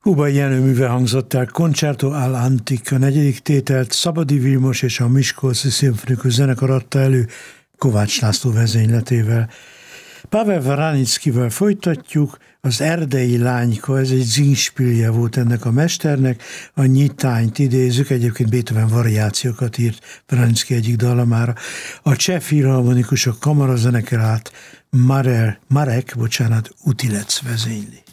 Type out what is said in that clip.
Hubai Jenő műve hangzott el, Concerto all'Antique, a negyedik tételt Szabadi Vilmos és a Miskolci Szimfonikus Zenekar adta elő Kovács László vezényletével. Pavel Vranickivel folytatjuk, az Erdei Lányka, ez egy zingspilje volt ennek a mesternek, a nyitányt idézzük, egyébként Beethoven variációkat írt Vranicki egyik dallamára. A Cseh Filharmonikusok Kamarazenekarát Marek Utilec vezényli.